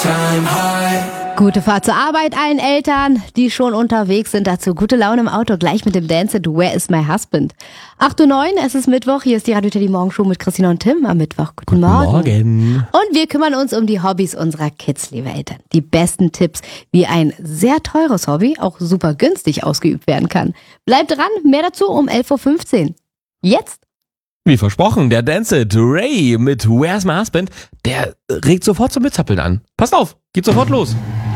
Gute Fahrt zur Arbeit allen Eltern, die schon unterwegs sind. Dazu gute Laune im Auto, gleich mit dem Dance It, Where is my husband? 8:09 Uhr, es ist Mittwoch, hier ist die Radio Teddy Morgenshow mit Christina und Tim am Mittwoch. Guten Morgen. Und wir kümmern uns um die Hobbys unserer Kids, liebe Eltern. Die besten Tipps, wie ein sehr teures Hobby auch super günstig ausgeübt werden kann. Bleibt dran, mehr dazu um 11:15 Uhr. Jetzt! Wie versprochen, der Dance It, Ray mit Where's My Husband, der regt sofort zum Mitzappeln an. Passt auf, geht sofort los.